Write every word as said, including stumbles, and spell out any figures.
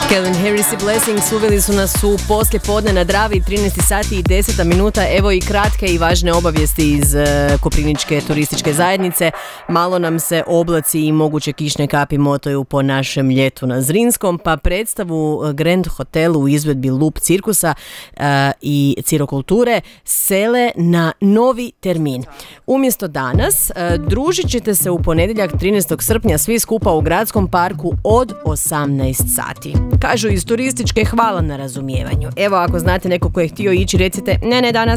Calvin Harris i Blessings uveli su nas u poslje podne na Dravi, trinaest sati i deset minuta. Evo i kratke i važne obavijesti iz uh, Koprivničke turističke zajednice. Malo nam se oblaci i moguće kišne kapi motaju po našem ljetu na Zrinskom, pa predstavu Grand Hotelu u izvedbi Lup cirkusa uh, i cirokulture sele na novi termin. Umjesto danas, uh, družit ćete se u ponedjeljak trinaestog srpnja svi skupa u Gradskom parku od osamnaest sati. Kažu iz turističke, hvala na razumijevanju. Evo, ako znate neko ko je htio ići, recite ne, ne danas.